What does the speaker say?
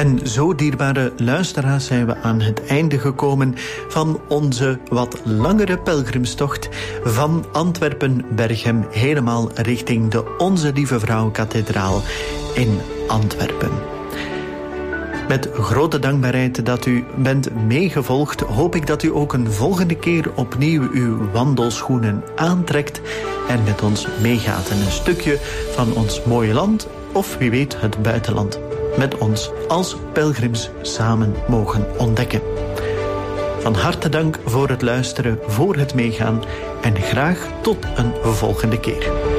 En zo, dierbare luisteraars, zijn we aan het einde gekomen van onze wat langere pelgrimstocht van Antwerpen-Berchem helemaal richting de Onze Lieve Vrouw-kathedraal in Antwerpen. Met grote dankbaarheid dat u bent meegevolgd, hoop ik dat u ook een volgende keer opnieuw uw wandelschoenen aantrekt en met ons meegaat en een stukje van ons mooie land, of wie weet het buitenland, met ons als pelgrims samen mogen ontdekken. Van harte dank voor het luisteren, voor het meegaan en graag tot een volgende keer.